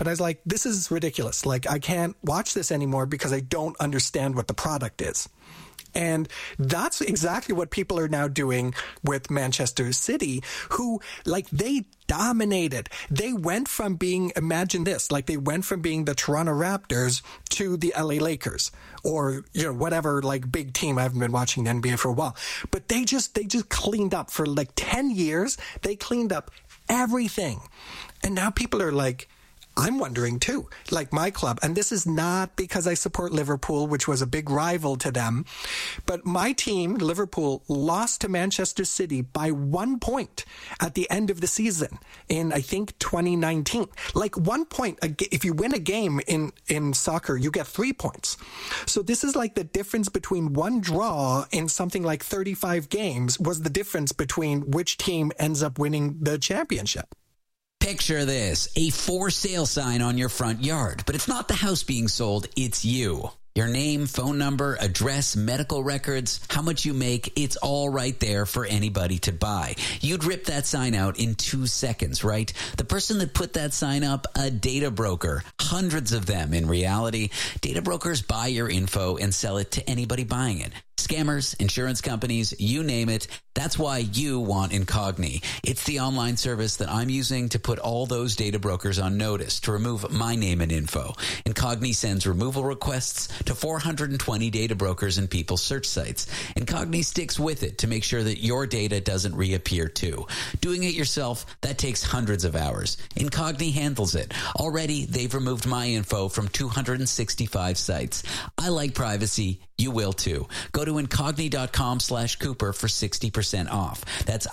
but I was like, this is ridiculous. Like, I can't watch this anymore because I don't understand what the product is. And that's exactly what people are now doing with Manchester City, who, like, they dominated. They went from being, imagine this, like they went from being the Toronto Raptors to the LA Lakers or, you know, whatever, like, big team. I haven't been watching the NBA for a while, but they just cleaned up for like 10 years. They cleaned up everything. And now people are like, I'm wondering too, like my club, and this is not because I support Liverpool, which was a big rival to them, but my team, Liverpool, lost to Manchester City by 1 point at the end of the season in, I think, 2019. Like 1 point, if you win a game in soccer, you get 3 points. So this is like the difference between one draw in something like 35 games was the difference between which team ends up winning the championship. Picture this, a for sale sign on your front yard, but it's not the house being sold, it's you. Your name, phone number, address, medical records, how much you make, it's all right there for anybody to buy. You'd rip that sign out in 2 seconds, right? The person that put that sign up, a data broker. Hundreds of them in reality. Data brokers buy your info and sell it to anybody buying it. Scammers, insurance companies, you name it. That's why you want Incogni. It's the online service that I'm using to put all those data brokers on notice to remove my name and info. Incogni sends removal requests to 420 data brokers and people's search sites. Incogni sticks with it to make sure that your data doesn't reappear too. Doing it yourself, that takes hundreds of hours. Incogni handles it. Already, they've removed my info from 265 sites. I like privacy. You will too. Go to Incogni.com/Cooper for 60% off. That's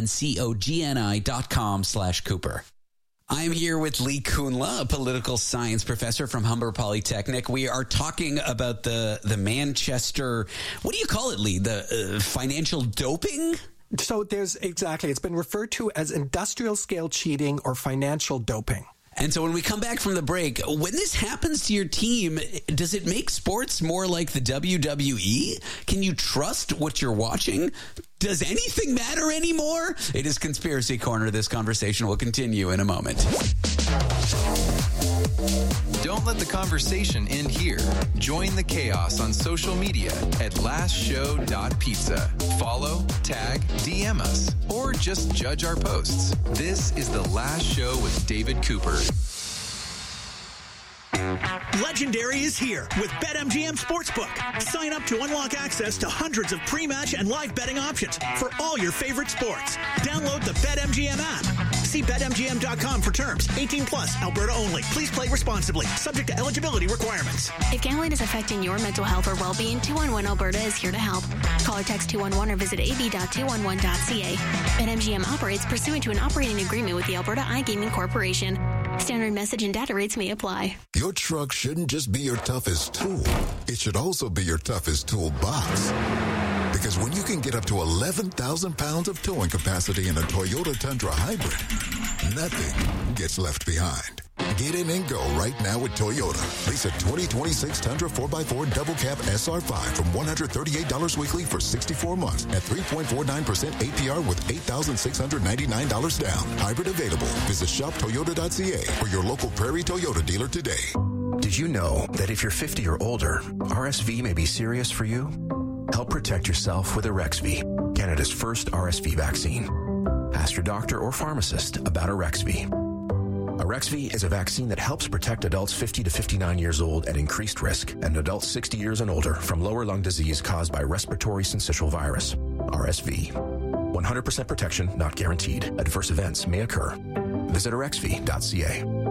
INCOGNI.com/Cooper. I'm here with Lee Kunla, a political science professor from Humber Polytechnic. We are talking about the Manchester, what do you call it, Lee? The financial doping? So it's been referred to as industrial scale cheating or financial doping. And so when we come back from the break, when this happens to your team, does it make sports more like the WWE? Can you trust what you're watching? Does anything matter anymore? It is Conspiracy Corner. This conversation will continue in a moment. Don't let the conversation end here. Join the chaos on social media at lastshow.pizza. Follow, tag, DM us, or just judge our posts. This is The Last Show with David Cooper. Legendary is here with BetMGM Sportsbook. Sign up to unlock access to hundreds of pre-match and live betting options for all your favorite sports. Download the BetMGM app. See BetMGM.com for terms. 18 plus, Alberta only. Please play responsibly. Subject to eligibility requirements. If gambling is affecting your mental health or well-being, 211 Alberta is here to help. Call or text 211 or visit ab.211.ca. BetMGM operates pursuant to an operating agreement with the Alberta iGaming Corporation. Standard message and data rates may apply. Your truck shouldn't just be your toughest tool. It should also be your toughest toolbox. Because when you can get up to 11,000 pounds of towing capacity in a Toyota Tundra Hybrid, nothing gets left behind. Get in and go right now with Toyota. Lease a 2026 Tundra 4x4 Double Cab SR5 from $138 weekly for 64 months at 3.49% APR with $8,699 down. Hybrid available. Visit shoptoyota.ca or your local Prairie Toyota dealer today. Did you know that if you're 50 or older, RSV may be serious for you? Help protect yourself with Arexvy, Canada's first RSV vaccine. Ask your doctor or pharmacist about Arexvy. Arexvy is a vaccine that helps protect adults 50 to 59 years old at increased risk and adults 60 years and older from lower lung disease caused by respiratory syncytial virus, RSV. 100% protection not guaranteed. Adverse events may occur. Visit Arexvy.ca.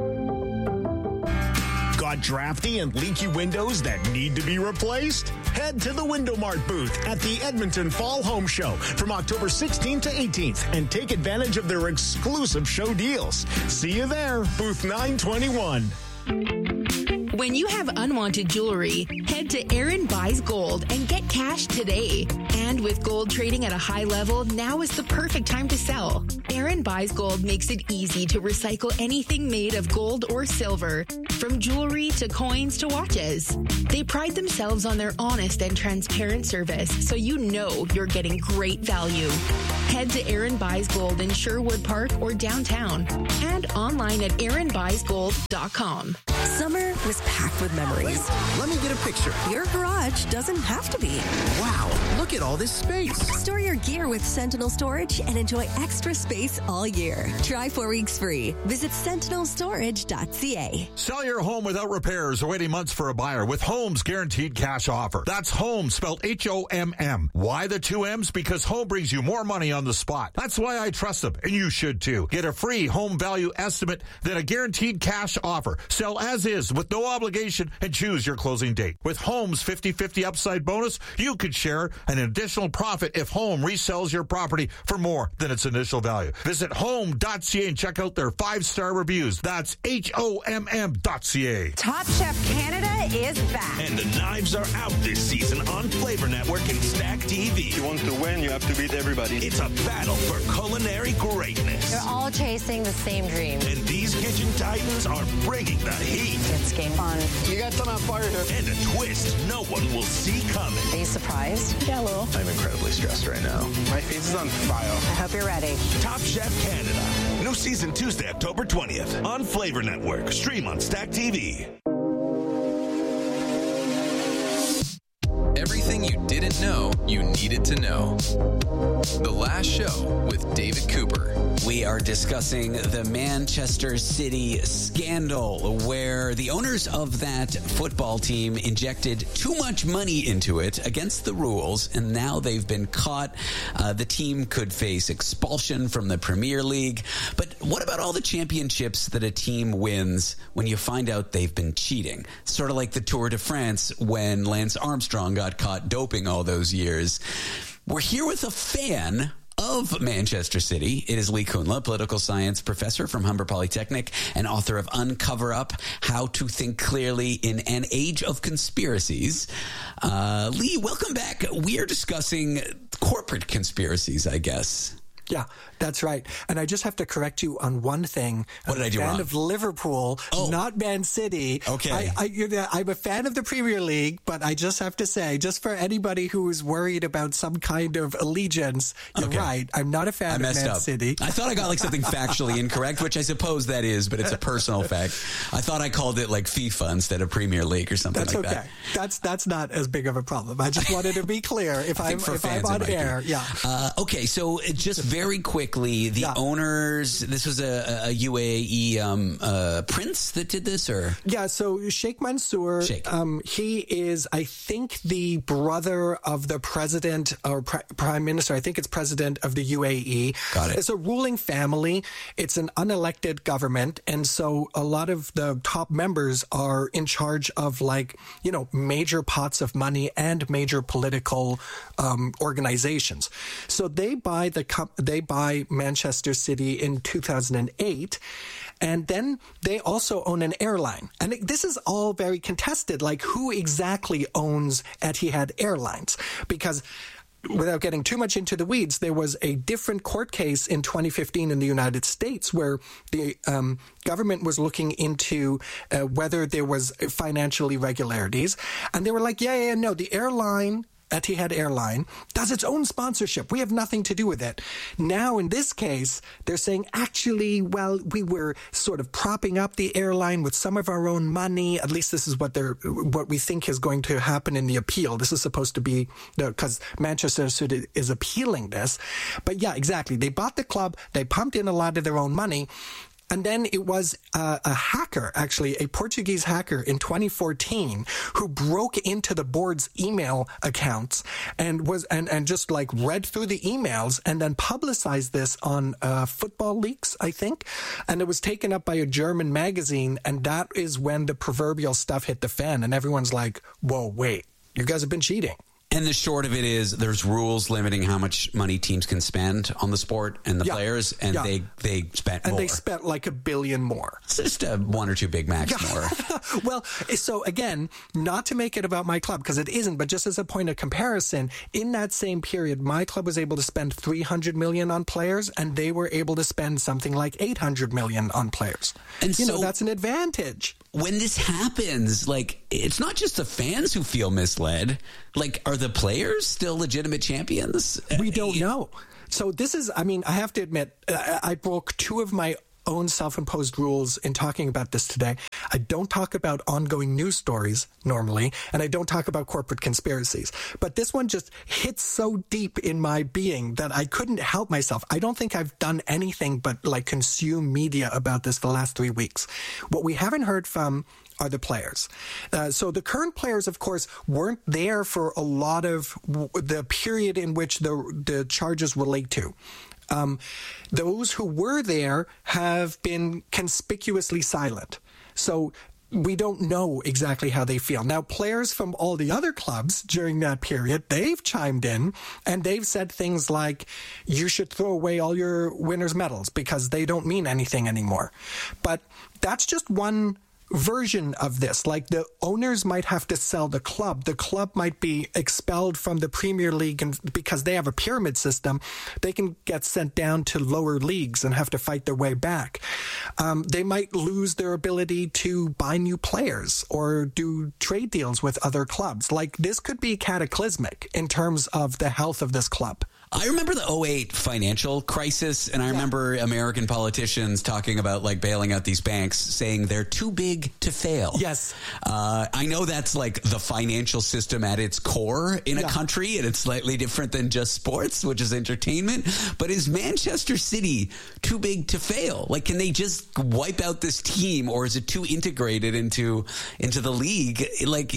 Got drafty and leaky windows that need to be replaced? Head to the Window Mart booth at the Edmonton Fall Home Show from October 16th to 18th and take advantage of their exclusive show deals. See you there, booth 921. When you have unwanted jewelry, head to Aaron Buys Gold and get cash today. And with gold trading at a high level, now is the perfect time to sell. Aaron Buys Gold makes it easy to recycle anything made of gold or silver, from jewelry to coins to watches. They pride themselves on their honest and transparent service, so you know you're getting great value. Head to Aaron Buys Gold in Sherwood Park or downtown and online at aaronbuysgold.com. Summer was packed with memories. Let me get a picture. Your garage doesn't have to be. Wow, look at all this space. Store your gear with Sentinel Storage and enjoy extra space all year. Try 4 weeks free. Visit sentinelstorage.ca. Sell your home without repairs or waiting months for a buyer with Home's Guaranteed Cash Offer. That's Home, spelled H-O-M-M. Why the 2 M's? Because Home brings you more money on the spot. That's why I trust them, and you should too. Get a free home value estimate, then a Guaranteed Cash Offer. Sell as is with no obligation and choose your closing date. With Home's 50-50 upside bonus, you could share an additional profit if Home resells your property for more than its initial value. Visit home.ca and check out their 5-star reviews. That's HOMM.ca. Top Chef Canada is back. And the knives are out this season on Flavor Network and Stack TV. If you want to win, you have to beat everybody. It's a battle for culinary greatness. They're all chasing the same dream. And these kitchen titans are bringing the heat. It's game fun. You got some on fire here. And a twist no one will see coming. Are you surprised? Yeah, a little. I'm incredibly stressed right now. My face is on fire. I hope you're ready. Top Chef Canada. New season Tuesday, October 20th on Flavor Network. Stream on Stack TV. Everything you didn't know you needed to know. The Last Show with David Cooper. We are discussing the Manchester City scandal, where the owners of that football team injected too much money into it against the rules, and now they've been caught. The team could face expulsion from the Premier League. But what about all the championships that a team wins when you find out they've been cheating? Sort of like the Tour de France when Lance Armstrong got caught doping all those years. We're here with a fan of Manchester City. It is Lee Kunla, political science professor from Humber Polytechnic and author of Uncover Up, How to Think Clearly in an Age of Conspiracies. Lee, welcome back. We are discussing corporate conspiracies, I guess. Yeah, that's right. And I just have to correct you on one thing. What did I do wrong? I'm a fan of Liverpool, not Man City. Okay. I'm a fan of the Premier League, but I just have to say, just for anybody who is worried about some kind of allegiance, you're right. I'm not a fan of Man City. I thought I got like something factually incorrect, which I suppose that is, but it's a personal fact. I thought I called it like FIFA instead of Premier League or something like that. That's not as big of a problem. I just wanted to be clear if I'm on air. Yeah. Okay, so just very quickly, the owners, this was a UAE prince that did this, or? Yeah, so Sheikh Mansour, he is, I think, the brother of the president or prime minister. I think it's president of the UAE. Got it. It's a ruling family. It's an unelected government. And so a lot of the top members are in charge of major pots of money and major political organizations. So they buy Manchester City in 2008, and then they also own an airline. And this is all very contested, like who exactly owns Etihad Airlines? Because without getting too much into the weeds, there was a different court case in 2015 in the United States where the government was looking into whether there was financial irregularities. And they were like, no, the airline, Etihad Airline, does its own sponsorship. We have nothing to do with it. Now, in this case, they're saying, actually, we were sort of propping up the airline with some of our own money. At least this is what we think is going to happen in the appeal. This is supposed to be, because Manchester City is appealing this. But yeah, exactly. They bought the club. They pumped in a lot of their own money. And then it was a hacker, actually, a Portuguese hacker in 2014 who broke into the board's email accounts and just like read through the emails and then publicized this on Football Leaks, I think. And it was taken up by a German magazine. And that is when the proverbial stuff hit the fan. And everyone's like, whoa, wait, you guys have been cheating. And the short of it is there's rules limiting how much money teams can spend on the sport and the players, and they spent more. And they spent like $1 billion more. It's just one or two Big Macs more. Well, so again, not to make it about my club, because it isn't, but just as a point of comparison, in that same period, my club was able to spend $300 million on players, and they were able to spend something like $800 million on players. And so that's an advantage. When this happens, like, it's not just the fans who feel misled. Like, are the players still legitimate champions? We don't know. So this is, I mean, I have to admit, I broke two of my own self-imposed rules in talking about this today. I don't talk about ongoing news stories normally, and I don't talk about corporate conspiracies. But this one just hits so deep in my being that I couldn't help myself. I don't think I've done anything but like consume media about this for the last 3 weeks. What we haven't heard from are the players. So the current players, of course, weren't there for a lot of the period in which the charges relate to. Those who were there have been conspicuously silent. So we don't know exactly how they feel. Now, players from all the other clubs during that period, they've chimed in and they've said things like, you should throw away all your winners' medals because they don't mean anything anymore. But that's just one version of this. Like, the owners might have to sell the club. The club might be expelled from the Premier League, and because they have a pyramid system, they can get sent down to lower leagues and have to fight their way back. They might lose their ability to buy new players or do trade deals with other clubs. Like, this could be cataclysmic in terms of the health of this club. I remember the 2008 financial crisis, and I remember American politicians talking about like bailing out these banks, saying they're too big to fail. Yes. I know that's like the financial system at its core in a country, and it's slightly different than just sports, which is entertainment. But is Manchester City too big to fail? Like, can they just wipe out this team, or is it too integrated into the league? Like,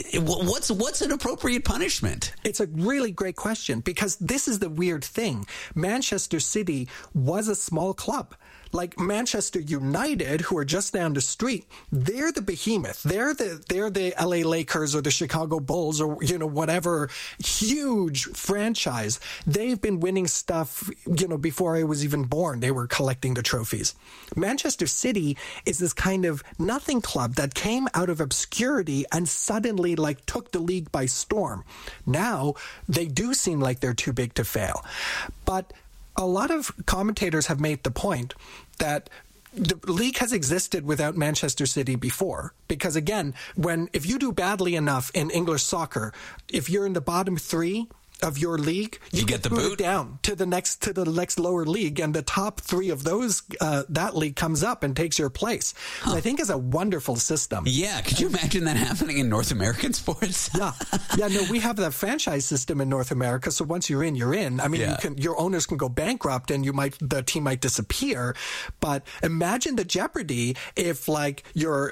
what's an appropriate punishment? It's a really great question, because this is the weird thing. Manchester City was a small club. Like Manchester United, who are just down the street, they're the behemoth. They're the LA Lakers or the Chicago Bulls or, whatever huge franchise. They've been winning stuff, before I was even born. They were collecting the trophies. Manchester City is this kind of nothing club that came out of obscurity and suddenly took the league by storm. Now they do seem like they're too big to fail. But a lot of commentators have made the point that the league has existed without Manchester City before. Because again, if you do badly enough in English soccer, if you're in the bottom three of your league, you get the boot down to the next lower league, and the top three of those that league comes up and takes your place. Huh. I think is a wonderful system. Yeah, could you imagine that happening in North American sports? No, we have the franchise system in North America. So once you're in, you're in. I mean, your owners can go bankrupt, and the team might disappear. But imagine the jeopardy if your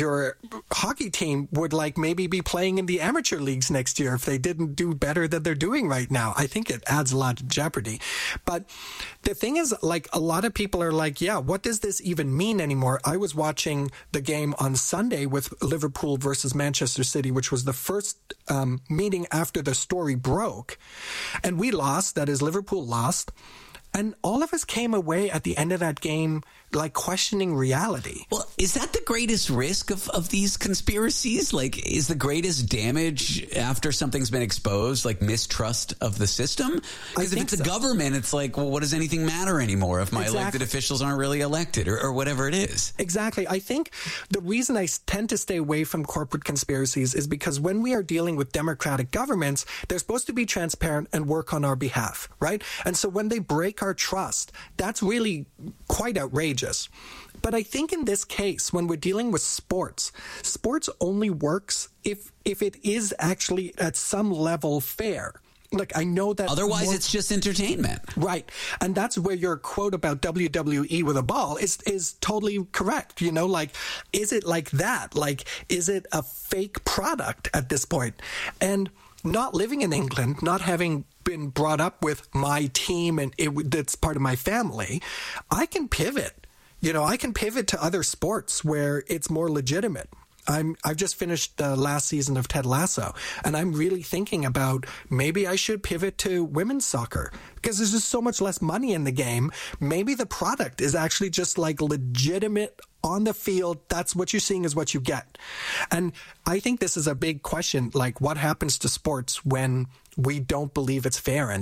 hockey team would maybe be playing in the amateur leagues next year if they didn't do better than they're doing right now. I think it adds a lot of jeopardy. But the thing is, a lot of people are what does this even mean anymore? I was watching the game on Sunday with Liverpool versus Manchester City, which was the first meeting after the story broke. And we lost. That is, Liverpool lost. And all of us came away at the end of that game questioning reality. Well, is that the greatest risk of these conspiracies? Is the greatest damage after something's been exposed, mistrust of the system? Because if it's a government, it's what does anything matter anymore if my elected officials aren't really elected or whatever it is? Exactly. I think the reason I tend to stay away from corporate conspiracies is because when we are dealing with democratic governments, they're supposed to be transparent and work on our behalf, right? And so when they break our trust, that's really quite outrageous. But I think in this case, when we're dealing with sports only works if it is actually at some level fair. I know that otherwise it's just entertainment. Right. And that's where your quote about WWE with a ball is totally correct. Is it like that? Is it a fake product at this point? And not living in England, not having been brought up with my team and that's part of my family, I can pivot. I can pivot to other sports where it's more legitimate. I've just finished the last season of Ted Lasso, and I'm really thinking about maybe I should pivot to women's soccer because there's just so much less money in the game. Maybe the product is actually just legitimate on the field. That's what you're seeing is what you get. And I think this is a big question, what happens to sports when we don't believe it's fair anymore?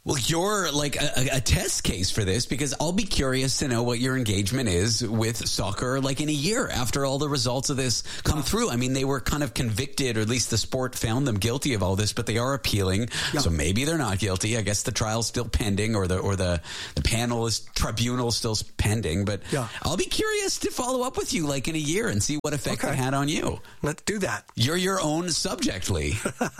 Well, you're like a test case for this, because I'll be curious to know what your engagement is with soccer like in a year after all the results of this come through. I mean, they were kind of convicted, or at least the sport found them guilty of all this, but they are appealing. Yeah. So maybe they're not guilty. I guess the trial's still pending, or the tribunal is still pending. But I'll be curious to follow up with you like in a year and see what effect it had on you. Let's do that. You're your own subject, Lee.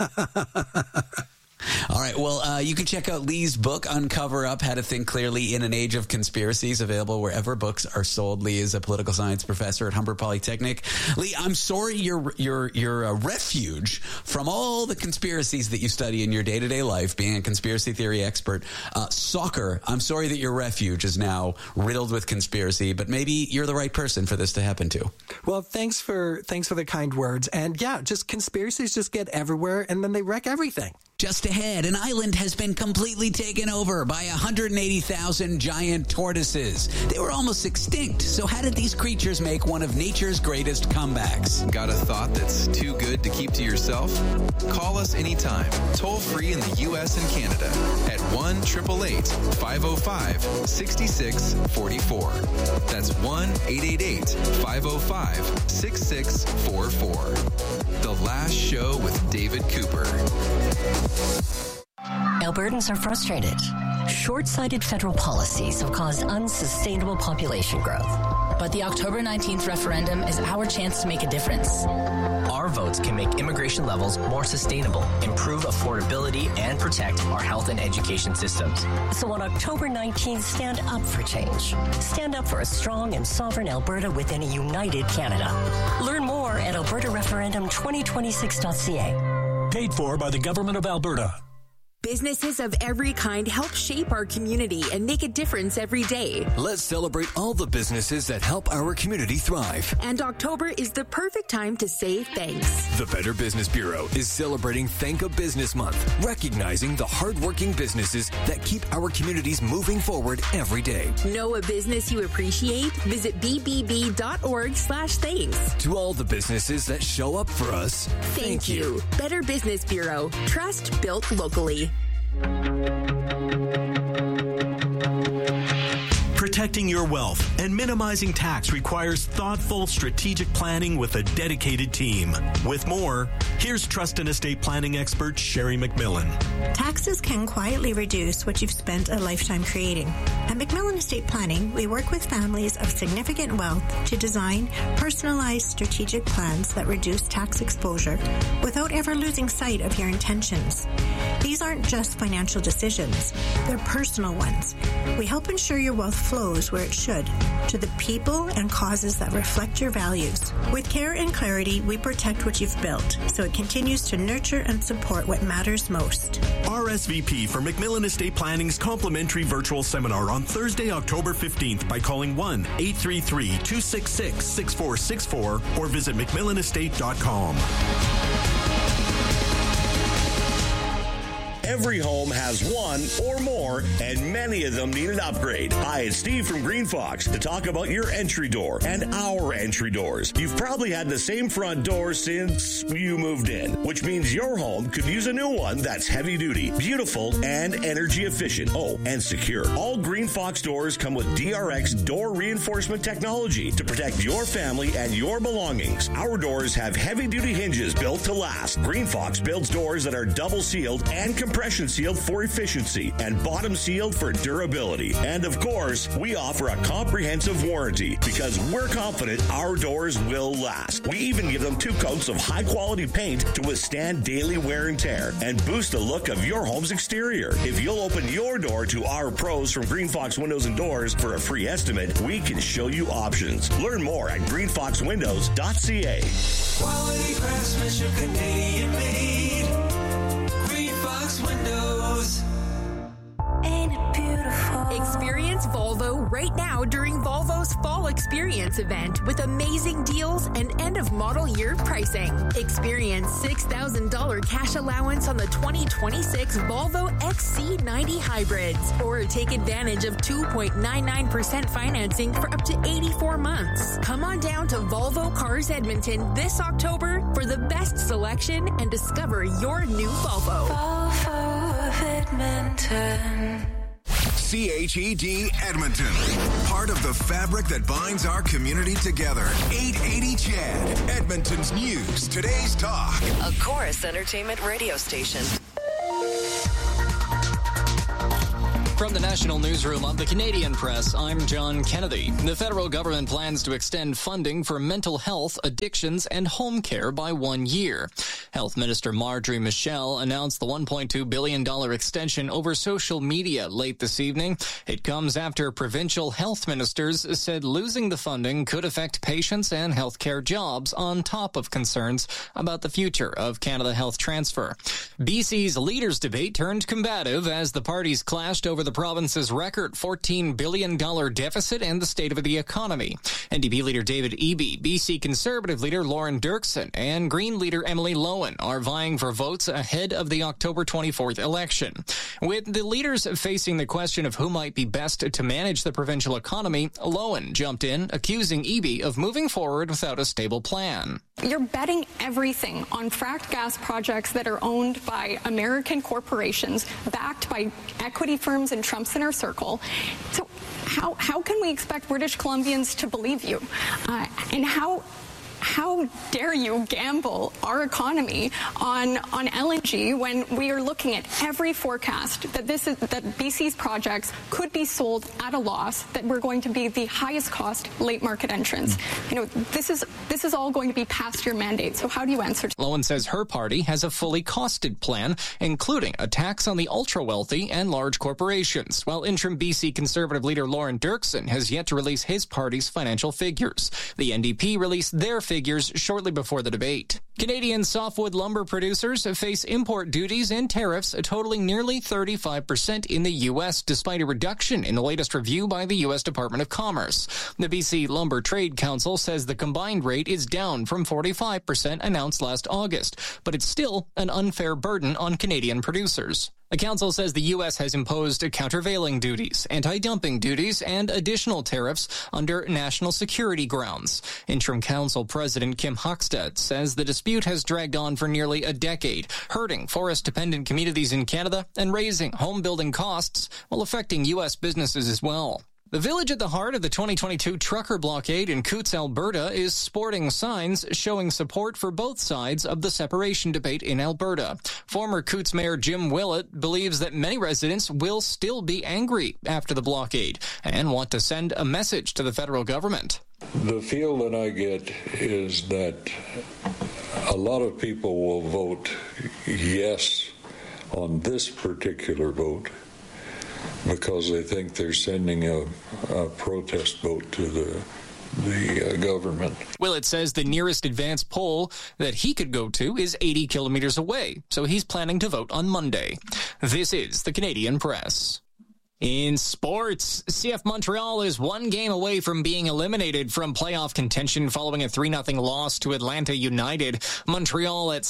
All right. Well, you can check out Lee's book, Uncover Up, How to Think Clearly in an Age of Conspiracies, available wherever books are sold. Lee is a political science professor at Humber Polytechnic. Lee, I'm sorry you're a refuge from all the conspiracies that you study in your day-to-day life, being a conspiracy theory expert. Soccer, I'm sorry that your refuge is now riddled with conspiracy, but maybe you're the right person for this to happen to. Well, thanks for the kind words. And just conspiracies just get everywhere, and then they wreck everything. Just ahead, an island has been completely taken over by 180,000 giant tortoises. They were almost extinct. So how did these creatures make one of nature's greatest comebacks? Got a thought that's too good to keep to yourself? Call us anytime, toll free in the U.S. and Canada at 1-888-505-6644. That's 1-888-505-6644. The Last Show with David Cooper. Albertans are frustrated. Short-sighted federal policies have caused unsustainable population growth. But the October 19th referendum is our chance to make a difference. Our votes can make immigration levels more sustainable, improve affordability, and protect our health and education systems. So on October 19th, stand up for change. Stand up for a strong and sovereign Alberta within a united Canada. Learn more at albertareferendum2026.ca. Paid for by the Government of Alberta. Businesses of every kind help shape our community and make a difference every day. Let's celebrate all the businesses that help our community thrive. And October is the perfect time to say thanks. The Better Business Bureau is celebrating Thank a Business Month, recognizing the hardworking businesses that keep our communities moving forward every day. Know a business you appreciate? Visit bbb.org/thanks. To all the businesses that show up for us, thank you. Better Business Bureau. Trust built locally. Protecting your wealth and minimizing tax requires thoughtful, strategic planning with a dedicated team. With more, here's trust and estate planning expert Sherry McMillan. Taxes can quietly reduce what you've spent a lifetime creating. At McMillan Estate Planning, we work with families of significant wealth to design personalized strategic plans that reduce tax exposure without ever losing sight of your intentions. These aren't just financial decisions, they're personal ones. We help ensure your wealth flows where it should, to the people and causes that reflect your values. With care and clarity, we protect what you've built, so it continues to nurture and support what matters most. RSVP for McMillan Estate Planning's complimentary virtual seminar on Thursday, October 15th by calling 1-833-266-6464 or visit McMillanestate.com. Every home has one or more, and many of them need an upgrade. Hi, it's Steve from Green Fox to talk about your entry door and our entry doors. You've probably had the same front door since you moved in, which means your home could use a new one that's heavy duty, beautiful, and energy efficient. Oh, and secure. All Green Fox doors come with DRX door reinforcement technology to protect your family and your belongings. Our doors have heavy duty hinges built to last. Green Fox builds doors that are double sealed and compression sealed for efficiency and bottom sealed for durability. And of course, we offer a comprehensive warranty because we're confident our doors will last. We even give them 2 coats of high quality paint to withstand daily wear and tear and boost the look of your home's exterior. If you'll open your door to our pros from Green Fox Windows and Doors for a free estimate, we can show you options. Learn more at greenfoxwindows.ca. Quality craftsmanship, Canadian made. Windows. Ain't it beautiful? Experience Volvo right now during Volvo's Fall Experience event with amazing deals and end-of-model year pricing. Experience $6,000 cash allowance on the 2026 Volvo XC90 hybrids, or take advantage of 2.99% financing for up to 84 months. Come on down to Volvo Cars Edmonton this October for the best selection and discover your new Volvo. Volvo. Edmonton. CHED Edmonton. Part of the fabric that binds our community together. 880 CHED. Edmonton's news. Today's talk. A Chorus Entertainment radio station. From the National Newsroom of the Canadian Press, I'm John Kennedy. The federal government plans to extend funding for mental health, addictions, and home care by 1 year. Health Minister Marjorie Michel announced the $1.2 billion extension over social media late this evening. It comes after provincial health ministers said losing the funding could affect patients and healthcare jobs, on top of concerns about the future of Canada Health Transfer. BC's leaders' debate turned combative as the parties clashed over the province's record $14 billion deficit and the state of the economy. NDP leader David Eby, BC Conservative leader Lauren Dirksen, and Green leader Emily Lowen are vying for votes ahead of the October 24th election. With the leaders facing the question of who might be best to manage the provincial economy, Lowen jumped in, accusing Eby of moving forward without a stable plan. You're betting everything on fracked gas projects that are owned by American corporations, backed by equity firms and Trump's inner circle. So how can we expect British Columbians to believe you? And how dare you gamble our economy on LNG when we are looking at every forecast that BC's projects could be sold at a loss, that we're going to be the highest cost late market entrants. This is all going to be past your mandate. So how do you answer? Lowen says her party has a fully costed plan, including a tax on the ultra wealthy and large corporations, while interim BC Conservative leader Lauren Dirksen has yet to release his party's financial figures. The NDP released their figures shortly before the debate. Canadian softwood lumber producers face import duties and tariffs totaling nearly 35% in the U.S., despite a reduction in the latest review by the U.S. Department of Commerce. The BC Lumber Trade Council says the combined rate is down from 45% announced last August, but it's still an unfair burden on Canadian producers. The council says the U.S. has imposed countervailing duties, anti-dumping duties, and additional tariffs under national security grounds. Interim Council President Kim Hockstedt says the dispute has dragged on for nearly a decade, hurting forest-dependent communities in Canada and raising home-building costs while affecting U.S. businesses as well. The village at the heart of the 2022 trucker blockade in Coutts, Alberta, is sporting signs showing support for both sides of the separation debate in Alberta. Former Coutts Mayor Jim Willett believes that many residents will still be angry after the blockade and want to send a message to the federal government. The feel that I get is that a lot of people will vote yes on this particular vote because they think they're sending a protest vote to the government. Willett says the nearest advanced poll that he could go to is 80 kilometers away, so he's planning to vote on Monday. This is the Canadian Press. In sports, CF Montreal is one game away from being eliminated from playoff contention following a 3-0 loss to Atlanta United. Montreal at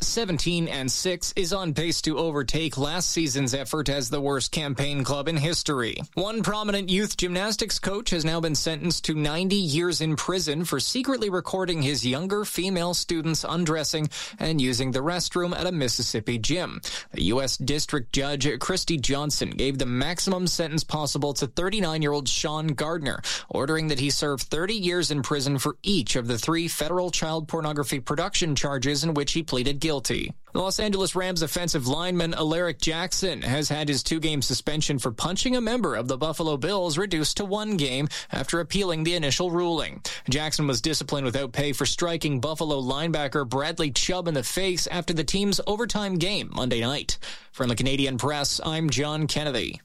6-17-6 is on pace to overtake last season's effort as the worst campaign club in history. One prominent youth gymnastics coach has now been sentenced to 90 years in prison for secretly recording his younger female students undressing and using the restroom at a Mississippi gym. The U.S. District Judge Christy Johnson gave the maximum sentence possible to 39-year-old Sean Gardner, ordering that he serve 30 years in prison for each of the 3 federal child pornography production charges in which he pleaded guilty. The Los Angeles Rams offensive lineman Alaric Jackson has had his 2-game suspension for punching a member of the Buffalo Bills reduced to 1 game after appealing the initial ruling. Jackson was disciplined without pay for striking Buffalo linebacker Bradley Chubb in the face after the team's overtime game Monday night. From the Canadian Press, I'm John Kennedy.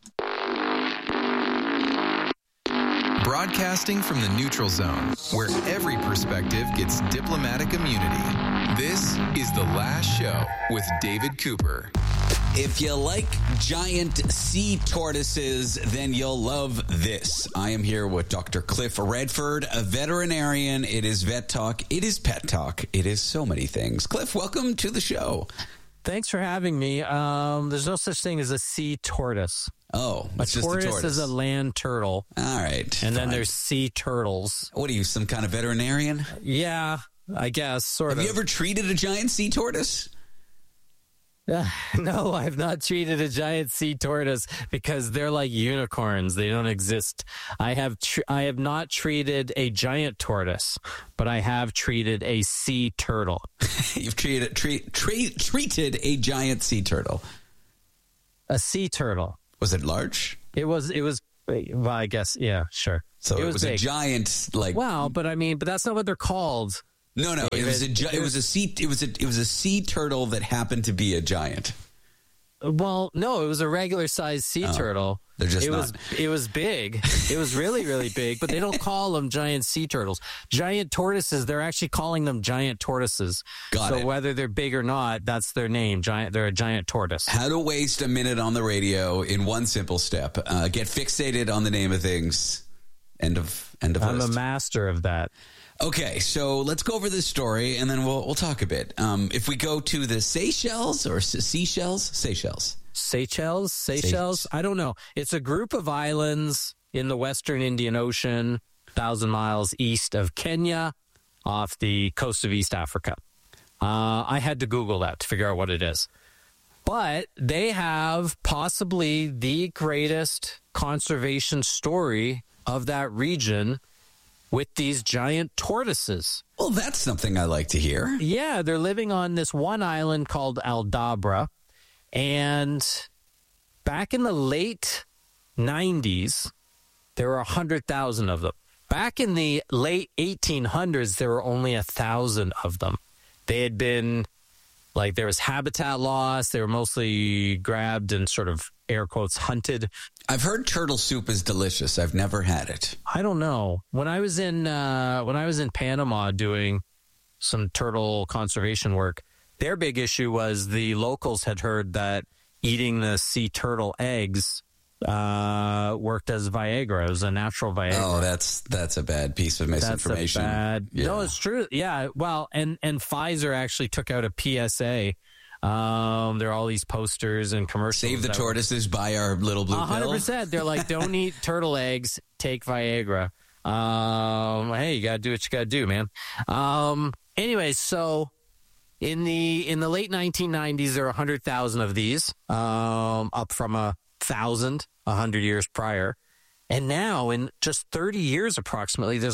Broadcasting from the neutral zone, where every perspective gets diplomatic immunity. This is The Last Show with David Cooper. If you like giant sea tortoises, then you'll love this. I am here with Dr. Cliff Redford, a veterinarian. It is Vet Talk. It is Pet Talk. It is so many things. Cliff, welcome to the show. Thanks for having me. There's no such thing as a sea tortoise. Oh, a tortoise is a land turtle. All right. And then there's sea turtles. What are you, some kind of veterinarian? Yeah, I guess, sort of. Have you ever treated a giant sea tortoise? No, I've not treated a giant sea tortoise because they're like unicorns. They don't exist. I have not treated a giant tortoise, but I have treated a sea turtle. You've treated a giant sea turtle. A sea turtle. Was it large? It was. Well, I guess. Yeah, sure. So it was a giant, like. Well, but that's not what they're called. No. It was a sea turtle that happened to be a giant. Well, no, it was a regular sized sea turtle. They're just It was big. It was really, really big, but they don't call them giant sea turtles. Giant tortoises, they're actually calling them giant tortoises. So whether they're big or not, that's their name. They're a giant tortoise. How to waste a minute on the radio in one simple step. Get fixated on the name of things. End of list. I'm a master of that. Okay, so let's go over this story, and then we'll talk a bit. If we go to the Seychelles or Seychelles? Seychelles? I don't know. It's a group of islands in the Western Indian Ocean, 1,000 miles east of Kenya, off the coast of East Africa. I had to Google that to figure out what it is. But they have possibly the greatest conservation story of that region with these giant tortoises. Well, that's something I like to hear. Yeah, they're living on this one island called Aldabra. And back in the late 90s, there were 100,000 of them. Back in the late 1800s, there were only 1,000 of them. They had been, there was habitat loss. They were mostly grabbed and sort of, air quotes, hunted. I've heard turtle soup is delicious. I've never had it. I don't know. When I was in Panama doing some turtle conservation work, their big issue was the locals had heard that eating the sea turtle eggs worked as Viagra. It was a natural Viagra. Oh, that's a bad piece of misinformation. No, it's true. Yeah. Well, and Pfizer actually took out a PSA. There are all these posters and commercials. Save the tortoises, buy our little blue pill. 100%. They're like, don't eat turtle eggs, take Viagra. Hey, you got to do what you got to do, man. Anyway, so in the late 1990s, there were 100,000 of these, up from 1,000 100 years prior. And now, in just 30 years approximately, there's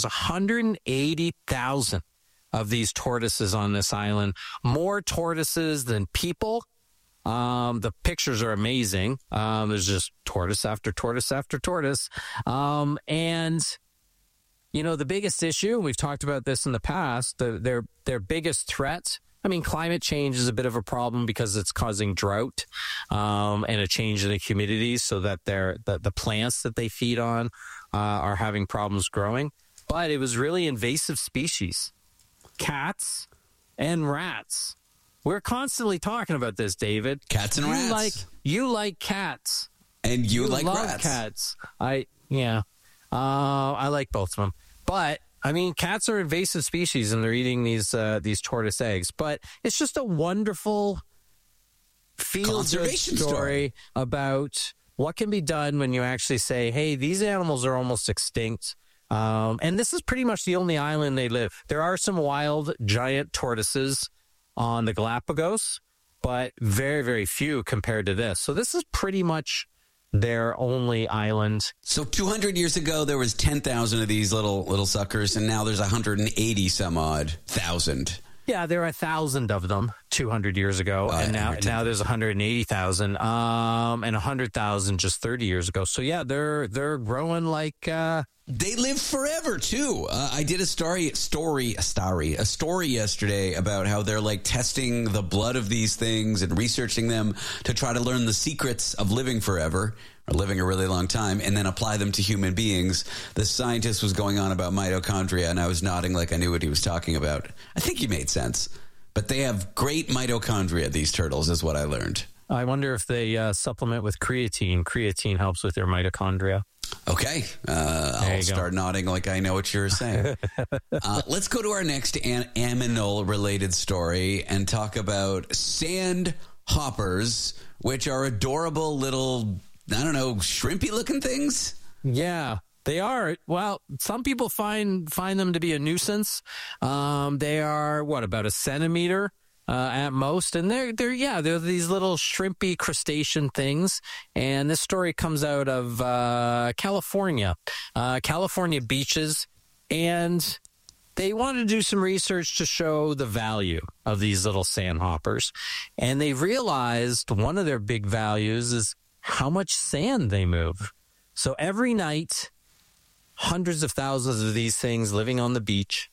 180,000 of these tortoises on this island. More tortoises than people. The pictures are amazing. There's just tortoise after tortoise after tortoise. And, the biggest issue, and we've talked about this in the past, their biggest threat, climate change is a bit of a problem because it's causing drought and a change in the humidity so that the plants that they feed on are having problems growing. But it was really invasive species. Cats and rats. We're constantly talking about this, David. Cats and rats. You like cats. And you like love rats. Cats. I like both of them. But cats are invasive species, and they're eating these tortoise eggs. But it's just a wonderful feel-good story about what can be done when you actually say, hey, these animals are almost extinct. And this is pretty much the only island they live. There are some wild giant tortoises on the Galapagos, but very, very few compared to this. So this is pretty much their only island. So 200 years ago, there was 10,000 of these little suckers, and now there's 180 some odd thousand. Yeah, there are 1,000 of them 200 years ago, and now there's 180,000, and 100,000 just 30 years ago. So yeah, they're growing like. They live forever too. I did a story yesterday about how they're testing the blood of these things and researching them to try to learn the secrets of living forever or living a really long time and then apply them to human beings. The scientist was going on about mitochondria, and I was nodding like I knew what he was talking about. I think he made sense. But they have great mitochondria, these turtles, is what I learned. I wonder if they supplement with creatine. Creatine helps with their mitochondria. Okay. I'll start nodding like I know what you're saying. Let's go to our next aminal-related story and talk about sand hoppers, which are adorable little, shrimpy-looking things. Yeah, they are. Well, some people find them to be a nuisance. They are, about a centimeter at most, and they're these little shrimpy crustacean things. And this story comes out of California beaches, and they wanted to do some research to show the value of these little sandhoppers, and they realized one of their big values is how much sand they move. So every night, hundreds of thousands of these things living on the beach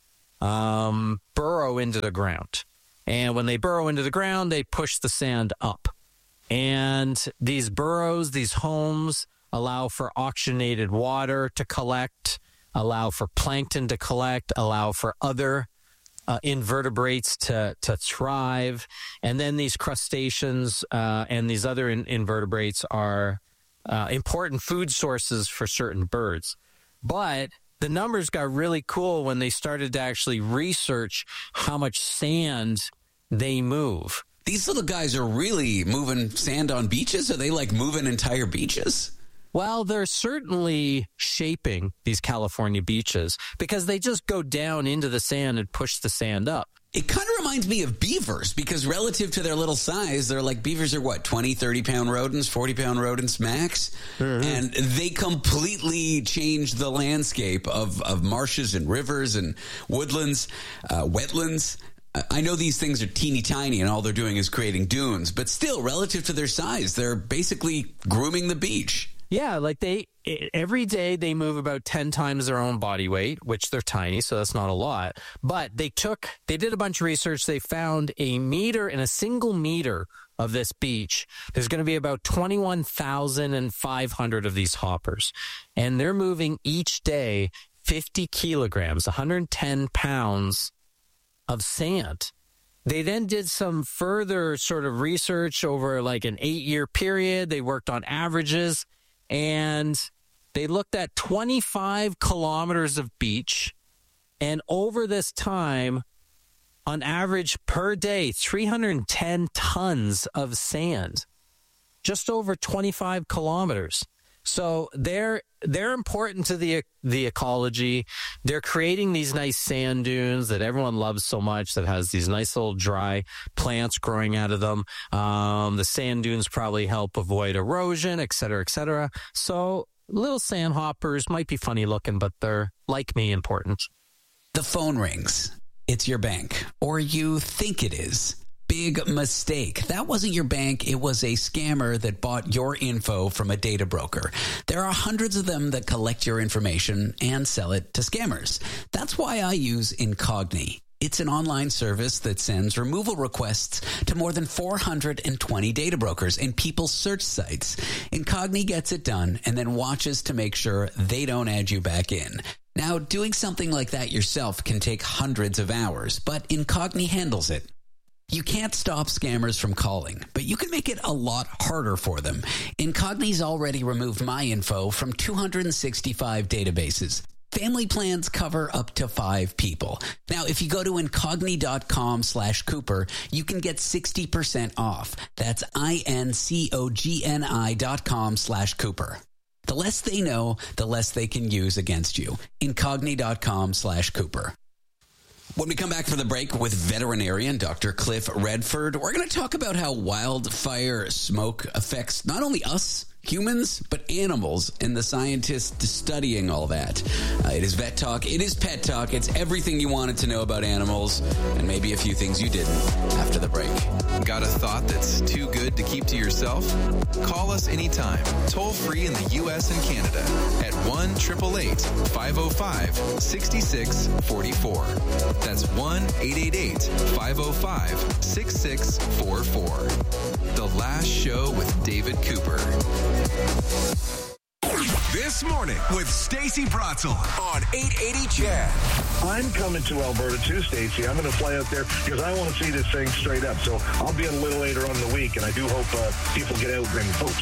burrow into the ground. And when they burrow into the ground, they push the sand up. And these burrows, these homes, allow for oxygenated water to collect, allow for plankton to collect, allow for other invertebrates to thrive. And then these crustaceans and these other invertebrates are important food sources for certain birds. But the numbers got really cool when they started to actually research how much sand they move. These little guys are really moving sand on beaches? Are they like moving entire beaches? Well, they're certainly shaping these California beaches because they just go down into the sand and push the sand up. It kind of reminds me of beavers because relative to their little size, they're like beavers are what, 20, 30-pound rodents, 40-pound rodents max? Mm-hmm. And they completely change the landscape of marshes and rivers and woodlands, wetlands. I know these things are teeny tiny and all they're doing is creating dunes, but still, relative to their size, they're basically grooming the beach. Yeah, like every day they move about 10 times their own body weight, which they're tiny, so that's not a lot. But they did a bunch of research. They found in a single meter of this beach, there's going to be about 21,500 of these hoppers. And they're moving each day 50 kilograms, 110 pounds of sand. They then did some further sort of research over like an 8-year period. They worked on averages. And they looked at 25 kilometers of beach. And over this time, on average per day, 310 tons of sand. Just over 25 kilometers. So they're important to the ecology. They're creating these nice sand dunes that everyone loves so much that has these nice little dry plants growing out of them. The sand dunes probably help avoid erosion, et cetera, et cetera. So little sandhoppers might be funny looking, but they're, like me, important. The phone rings. It's your bank, or you think it is. Big mistake. That wasn't your bank. It was a scammer that bought your info from a data broker. There are hundreds of them that collect your information and sell it to scammers. That's why I use Incogni. It's an online service that sends removal requests to more than 420 data brokers and people's search sites. Incogni gets it done and then watches to make sure they don't add you back in. Now, doing something like that yourself can take hundreds of hours, but Incogni handles it. You can't stop scammers from calling, but you can make it a lot harder for them. Incogni's already removed my info from 265 databases. Family plans cover up to 5 people. Now, if you go to incogni.com/Cooper, you can get 60% off. That's incogni.com/Cooper. The less they know, the less they can use against you. Incogni.com/Cooper. When we come back from the break with veterinarian Dr. Cliff Redford, we're going to talk about how wildfire smoke affects not only us, humans, but animals, and the scientists studying all that. It is Vet Talk. It is Pet Talk. It's everything you wanted to know about animals, and maybe a few things you didn't after the break. Got a thought that's too good to keep to yourself? Call us anytime, toll free in the U.S. and Canada at 1-888-505-6644. That's 1-888-505-6644. The Last Show with David Cooper. This morning with Stacey Bratzel on 880 Chad. I'm coming to Alberta too, Stacey. I'm going to fly out there because I want to see this thing straight up. So I'll be a little later on in the week, and I do hope people get out and vote.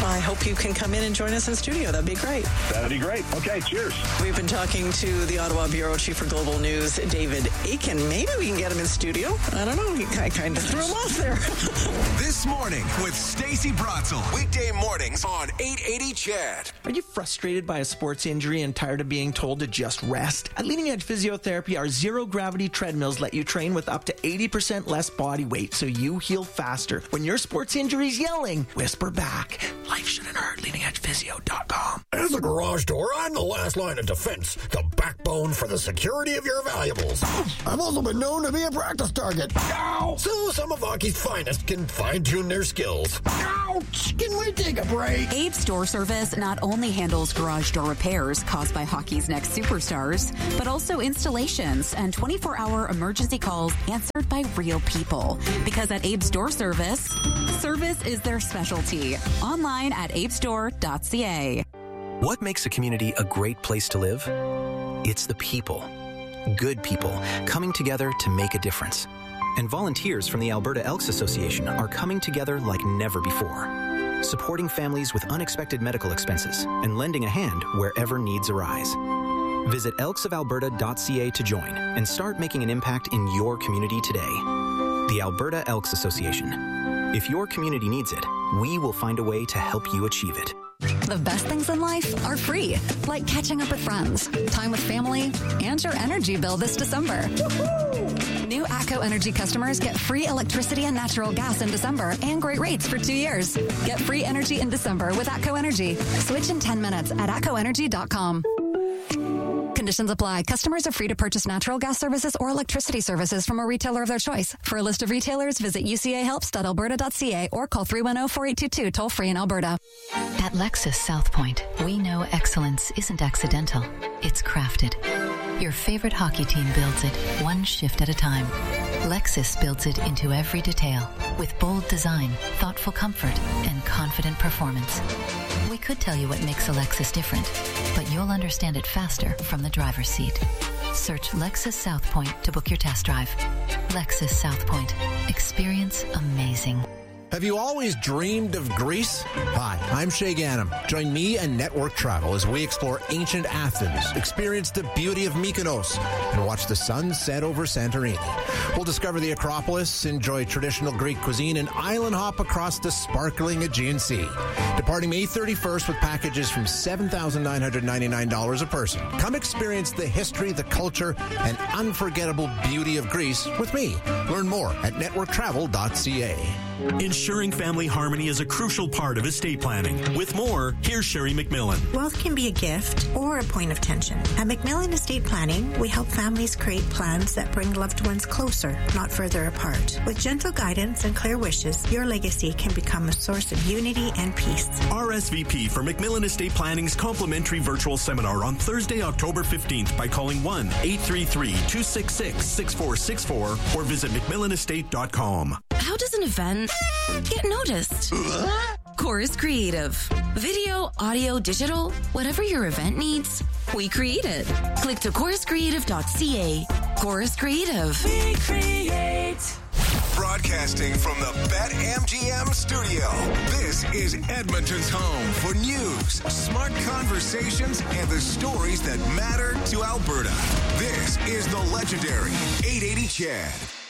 I hope you can come in and join us in studio. That'd be great. That'd be great. Okay, cheers. We've been talking to the Ottawa Bureau Chief for Global News, David Aiken. Maybe we can get him in studio. I don't know. I kind of threw him off there. This Morning with Stacey Bratzel. Weekday mornings on 880 CHED. Are you frustrated by a sports injury and tired of being told to just rest? At Leading Edge Physiotherapy, our zero-gravity treadmills let you train with up to 80% less body weight so you heal faster. When your sports injury's yelling, whisper back. Life shouldn't hurt. LeadingEdgePhysio.com. As a garage door, I'm the last line of defense, the backbone for the security of your valuables. I've also been known to be a practice target. Ow! So some of hockey's finest can fine-tune their skills. Ouch! Can we take a break? Abe's Door Service not only handles garage door repairs caused by hockey's next superstars, but also installations and 24-hour emergency calls answered by real people. Because at Abe's Door Service, service is their specialty. Online at abesdoor.ca. What makes a community a great place to live? It's the people. Good people coming together to make a difference. And volunteers from the Alberta Elks Association are coming together like never before, supporting families with unexpected medical expenses and lending a hand wherever needs arise. Visit elksofalberta.ca to join and start making an impact in your community today. The Alberta Elks Association. If your community needs it, we will find a way to help you achieve it. The best things in life are free, like catching up with friends, time with family, and your energy bill this December. Woo-hoo! New ATCO Energy customers get free electricity and natural gas in December and great rates for 2 years. Get free energy in December with ATCO Energy. Switch in 10 minutes at atcoenergy.com. Conditions apply. Customers are free to purchase natural gas services or electricity services from a retailer of their choice. For a list of retailers, visit ucahelps.alberta.ca or call 310-4822 toll-free in Alberta. At Lexus South Point, we know excellence isn't accidental. It's crafted. Your favorite hockey team builds it one shift at a time. Lexus builds it into every detail with bold design, thoughtful comfort, and confident performance. We could tell you what makes a Lexus different, but you'll understand it faster from the driver's seat. Search Lexus South Point to book your test drive. Lexus South Point. Experience amazing. Have you always dreamed of Greece? Hi, I'm Shay Ganem. Join me and Network Travel as we explore ancient Athens, experience the beauty of Mykonos, and watch the sun set over Santorini. We'll discover the Acropolis, enjoy traditional Greek cuisine, and island hop across the sparkling Aegean Sea. Departing May 31st with packages from $7,999 a person. Come experience the history, the culture, and unforgettable beauty of Greece with me. Learn more at networktravel.ca. Ensuring family harmony is a crucial part of estate planning. With more, here's Sherry McMillan. Wealth can be a gift or a point of tension. At McMillan Estate Planning, we help families create plans that bring loved ones closer, not further apart. With gentle guidance and clear wishes, your legacy can become a source of unity and peace. RSVP for McMillan Estate Planning's complimentary virtual seminar on Thursday, October 15th by calling 1-833-266-6464 or visit McMillanestate.com. How does an event get noticed? Chorus Creative. Video, audio, digital, whatever your event needs, we create it. Click to choruscreative.ca. Chorus Creative. We create. Broadcasting from the BetMGM studio, this is Edmonton's home for news, smart conversations, and the stories that matter to Alberta. This is the legendary 880 CHED.